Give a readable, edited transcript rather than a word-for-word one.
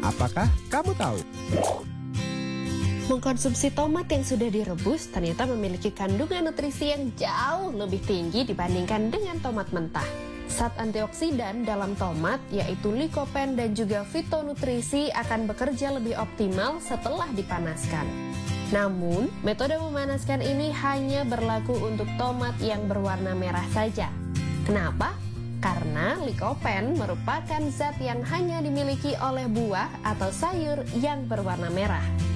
Apakah kamu tahu? Mengkonsumsi tomat yang sudah direbus ternyata memiliki kandungan nutrisi yang jauh lebih tinggi dibandingkan dengan tomat mentah. Zat antioksidan dalam tomat yaitu likopen dan juga fitonutrisi akan bekerja lebih optimal setelah dipanaskan. Namun, metode memanaskan ini hanya berlaku untuk tomat yang berwarna merah saja. Kenapa? Karena likopen merupakan zat yang hanya dimiliki oleh buah atau sayur yang berwarna merah.